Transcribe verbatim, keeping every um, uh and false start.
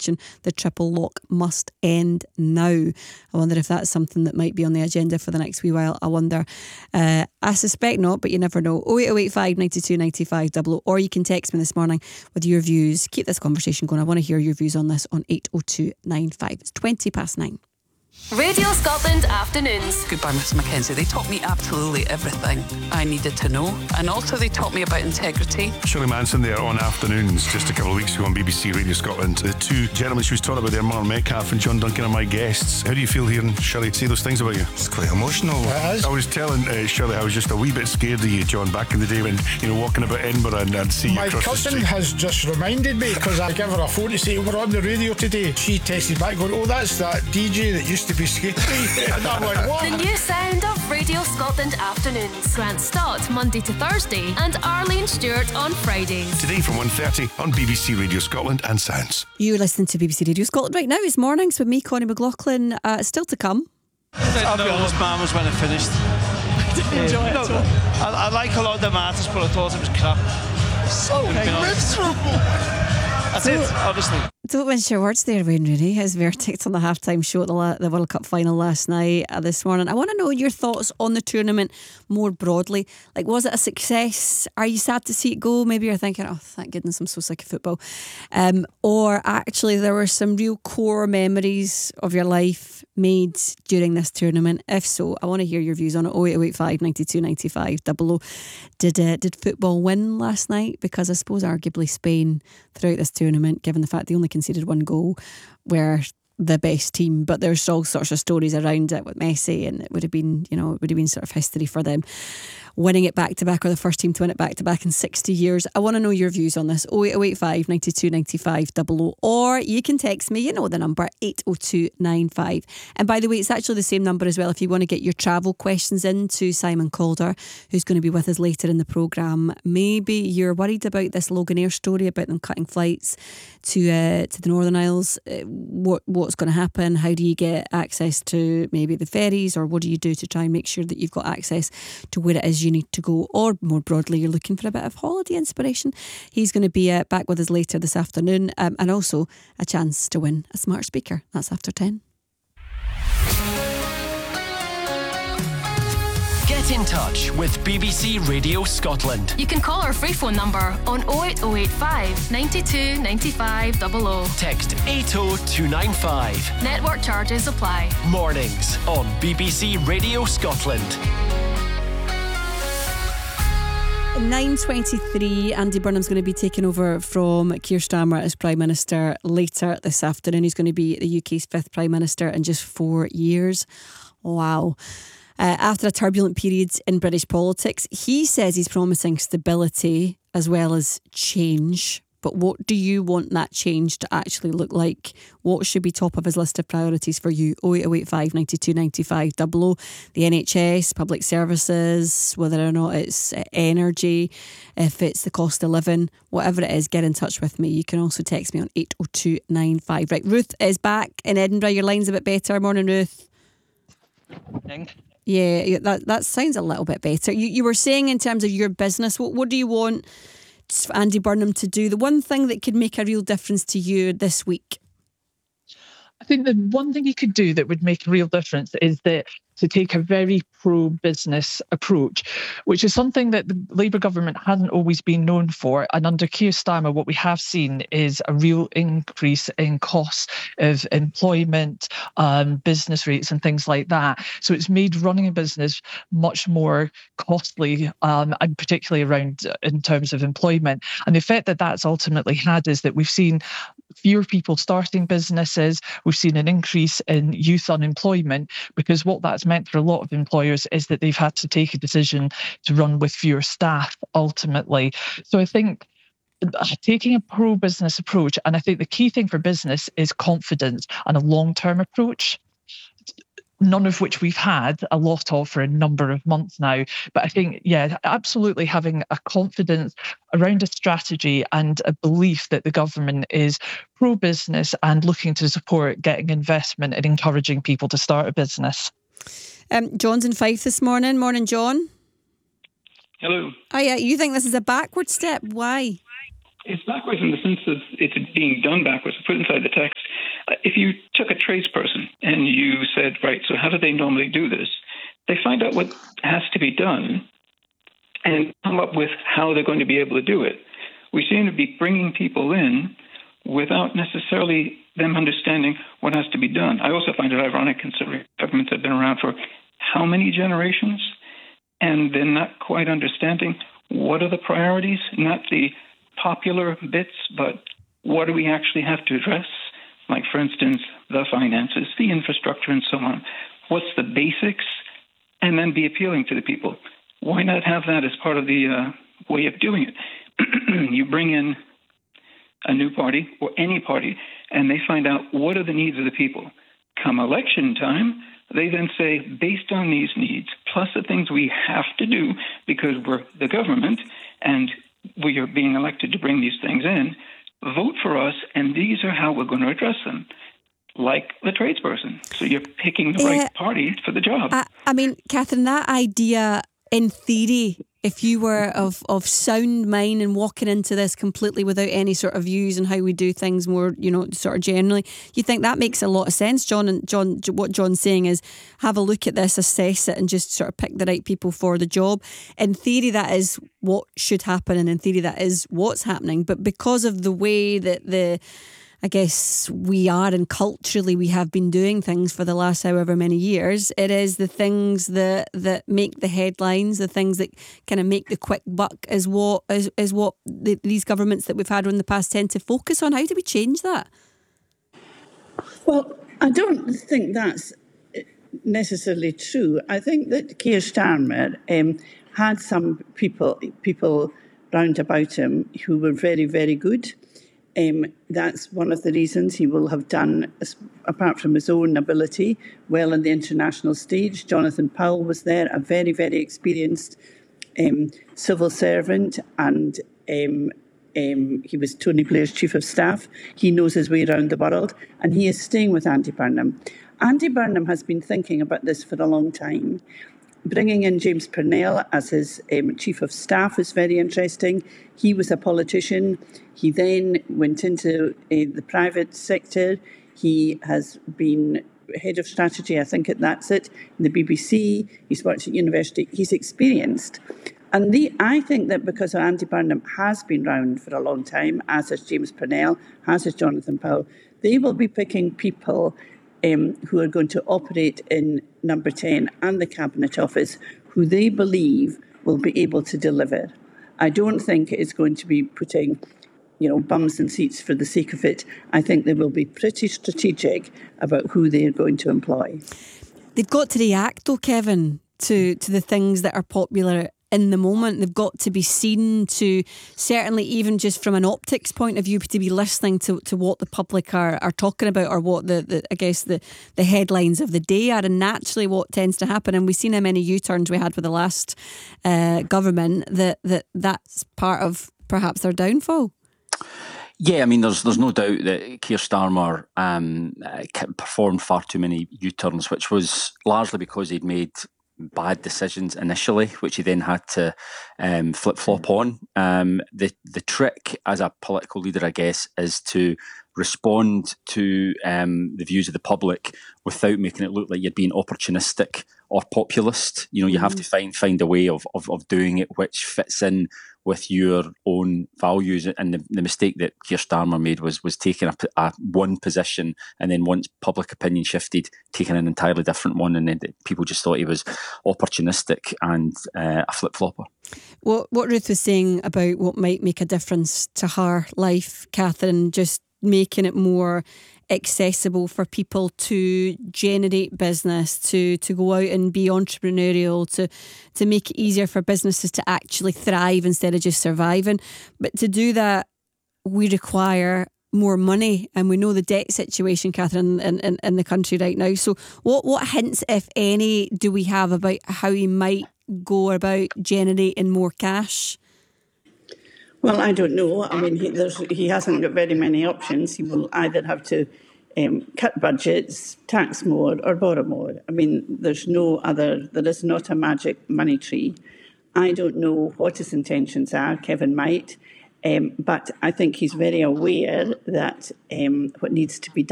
extension. The triple lock must end now. I wonder if that's something that might be on the agenda for the next wee while. I wonder. Uh, I suspect not, but you never know. oh eight oh eight five nine two nine five double oh, or you can text me this morning with your views. Keep this conversation going. I want to hear your views on this on eight oh two nine five. It's twenty past nine. Radio Scotland Afternoons. Goodbye, Miss Mackenzie. They taught me absolutely everything I needed to know, and also they taught me about integrity. Shirley Manson there on Afternoons just a couple of weeks ago on B B C Radio Scotland. The two gentlemen she was talking about there, Marlon Metcalf and John Duncan, are my guests. How do you feel hearing Shirley say those things about you? It's quite emotional. It is. I was telling uh, Shirley I was just a wee bit scared of you, John, back in the day when, you know, walking about Edinburgh and I'd see you My across the cousin street. has just reminded me, because I gave her a phone to say we're on the radio today. She texted back going, oh, that's that D J that used to be skating. And I'm like, what? The new sound of Radio Scotland Afternoons. Grant Stott, Monday to Thursday, and Arlene Stewart on Fridays. Today from one thirty on B B C Radio Scotland and Sounds. You're listening to B B C Radio Scotland right now. It's mornings with me, Connie McLaughlin. Uh, still to come. I'll be honest, man, was when it finished. Didn't enjoy it no, at all. I, I like a lot of the matters, but I thought it was crap. So miserable. That's it, honestly. Don't mince your words there, Wayne Rooney. His verdict on the halftime show at the, la- the World Cup final last night, uh, this morning. I want to know your thoughts on the tournament more broadly. Like, was it a success? Are you sad to see it go? Maybe you're thinking, oh, thank goodness I'm so sick of football. Um, or actually, there were some real core memories of your life made during this tournament. If so, I want to hear your views on it. oh eight oh eight five nine two nine five double oh. Did, uh, did football win last night? Because I suppose arguably Spain throughout this tournament, given the fact they only conceded one goal, were the best team, but there's all sorts of stories around it with Messi, and it would have been, you know, it would have been sort of history for them winning it back to back, or the first team to win it back to back in sixty years. I want to know your views on this. oh eight oh eight five nine two nine five double oh, or you can text me, you know the number, eight oh two nine five. And by the way, it's actually the same number as well if you want to get your travel questions in to Simon Calder, who's going to be with us later in the programme. Maybe you're worried about this Loganair story about them cutting flights to uh, to the Northern Isles. Uh, what what's going to happen? How do you get access to maybe the ferries, or what do you do to try and make sure that you've got access to where it is you need to go? Or more broadly, you're looking for a bit of holiday inspiration. He's going to be uh, back with us later this afternoon, um, and also a chance to win a smart speaker. That's after ten. Get in touch with B B C Radio Scotland. You can call our free phone number on oh eight oh eight five nine two nine five double oh. Text eight oh two nine five. Network charges apply. Mornings on B B C Radio Scotland. nine twenty-three, Andy Burnham's going to be taking over from Keir Starmer as Prime Minister later this afternoon. He's going to be the U K's fifth Prime Minister in just four years. Wow. Uh, after a turbulent period in British politics, he says he's promising stability as well as change. But what do you want that change to actually look like? What should be top of his list of priorities for you? oh eight oh eight five nine two nine five double oh. The N H S, public services, whether or not it's energy, if it's the cost of living, whatever it is, get in touch with me. You can also text me on eight oh two nine five. Right, Ruth is back in Edinburgh. Your line's a bit better. Morning, Ruth. Morning. Yeah, that that sounds a little bit better. You you were saying in terms of your business, what what do you want Andy Burnham to do? The one thing that could make a real difference to you this week? I think the one thing he could do that would make a real difference is that to take a very pro-business approach, which is something that the Labour government hasn't always been known for. And under Keir Starmer, what we have seen is a real increase in costs of employment, um, business rates and things like that. So it's made running a business much more costly, um, and particularly around uh, in terms of employment. And the effect that that's ultimately had is that we've seen fewer people starting businesses. We've seen an increase in youth unemployment, because what that's meant for a lot of employers is that they've had to take a decision to run with fewer staff ultimately. So I think taking a pro-business approach, and I think the key thing for business is confidence and a long-term approach, none of which we've had a lot of for a number of months now. But I think, yeah, absolutely having a confidence around a strategy and a belief that the government is pro-business and looking to support getting investment and encouraging people to start a business. Um, John's in Fife this morning. Morning, John. Hello. Oh yeah, you think this is a backward step? Why? it's backwards in the sense of it's being done backwards. Put inside the text. If you took a tradesperson and you said, right, so how do they normally do this? They find out what has to be done and come up with how they're going to be able to do it. We seem to be bringing people in without necessarily them understanding what has to be done. I also find it ironic considering governments have been around for how many generations, and they're not quite understanding what are the priorities, not the popular bits, but what do we actually have to address? Like, for instance, the finances, the infrastructure, and so on. What's the basics? And then be appealing to the people. Why not have that as part of the uh, way of doing it? You bring in a new party or any party, and they find out what are the needs of the people. Come election time, they then say, based on these needs, plus the things we have to do because we're the government and we are being elected to bring these things in, vote for us, and these are how we're going to address them. Like the tradesperson. So you're picking the yeah, right party for the job. I, I mean, Catherine, that idea, in theory, if you were of, of sound mind and walking into this completely without any sort of views on how we do things more, you know, sort of generally, you think that makes a lot of sense, John. And John, what John's saying is have a look at this, assess it, and just sort of pick the right people for the job. In theory, that is what should happen, and in theory, that is what's happening. But because of the way that the I guess we are, and culturally we have been doing things for the last however many years, it is the things that, that make the headlines, the things that kind of make the quick buck is what is, is what the, these governments that we've had in the past tend to focus on. How do we change that? Well, I don't think that's necessarily true. I think that Keir Starmer um, had some people, people round about him who were very, very good. Um, that's one of the reasons he will have done, apart from his own ability, well on the international stage. Jonathan Powell was there, a very, very experienced um, civil servant, and um, um, he was Tony Blair's chief of staff. He knows his way around the world, and he is staying with Andy Burnham. Andy Burnham has been thinking about this for a long time. Bringing in James Purnell as his um, chief of staff is very interesting. He was a politician. He then went into uh, the private sector. He has been head of strategy, I think that's it, in the B B C. He's worked at university. He's experienced. And the, I think that because Andy Burnham has been round for a long time, as has James Purnell, as has Jonathan Powell, they will be picking people Um, who are going to operate in Number ten and the Cabinet Office, who they believe will be able to deliver. I don't think it's going to be putting, you know, bums in seats for the sake of it. I think they will be pretty strategic about who they are going to employ. They've got to react, though, Kevin, to, to the things that are popular in the moment. They've got to be seen to, certainly even just from an optics point of view, to be listening to, to what the public are, are talking about, or what the, the I guess the, the headlines of the day are, and naturally what tends to happen. And we've seen how many U-turns we had with the last uh, government, that, that that's part of perhaps their downfall. Yeah, I mean, there's there's no doubt that Keir Starmer um, performed far too many U-turns, which was largely because he'd made bad decisions initially, which he then had to um, flip-flop on. Um, the the trick as a political leader, I guess, is to respond to um, the views of the public without making it look like you're being opportunistic or populist. You know, you mm-hmm. have to find find a way of, of of doing it which fits in with your own values. And the, the mistake that Keir Starmer made was was taking a, a one position, and then once public opinion shifted, taking an entirely different one, and then people just thought he was opportunistic and uh, a flip-flopper. What, what Ruth was saying about what might make a difference to her life, Catherine, just making it more accessible for people to generate business, to to go out and be entrepreneurial, to to make it easier for businesses to actually thrive instead of just surviving. But to do that, we require more money, and we know the debt situation, Catherine, in, in, in the country right now. So what, what hints, if any, do we have about how he might go about generating more cash? Well, I don't know. I mean, he, there's, he hasn't got very many options. He will either have to um, cut budgets, tax more, or borrow more. I mean, there's no other, there is not a magic money tree. I don't know what his intentions are. Kevin might. Um, but I think he's very aware that um, what needs to be